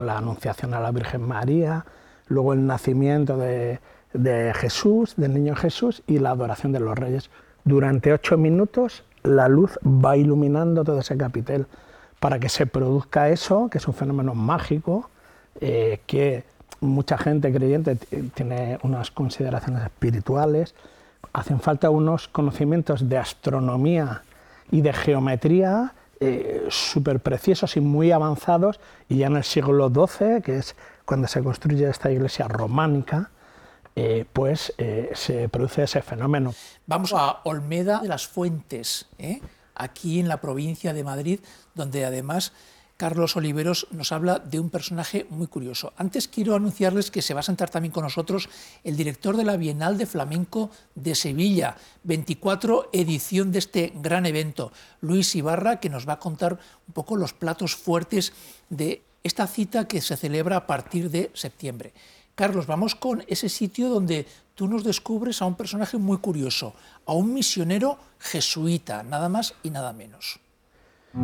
la Anunciación a la Virgen María, luego el nacimiento de Jesús, del niño Jesús, y la adoración de los reyes. Durante 8 minutos la luz va iluminando todo ese capitel para que se produzca eso, que es un fenómeno mágico, que mucha gente creyente tiene unas consideraciones espirituales. Hacen falta unos conocimientos de astronomía y de geometría súper precisos y muy avanzados, y ya en el siglo XII, que es cuando se construye esta iglesia románica, se produce ese fenómeno. Vamos a Olmeda de las Fuentes, aquí en la provincia de Madrid, donde además Carlos Oliveros nos habla de un personaje muy curioso. Antes quiero anunciarles que se va a sentar también con nosotros el director de la Bienal de Flamenco de Sevilla, 24 edición de este gran evento, Luis Ibarra, que nos va a contar un poco los platos fuertes de esta cita que se celebra a partir de septiembre. Carlos, vamos con ese sitio donde tú nos descubres a un personaje muy curioso, a un misionero jesuita, nada más y nada menos.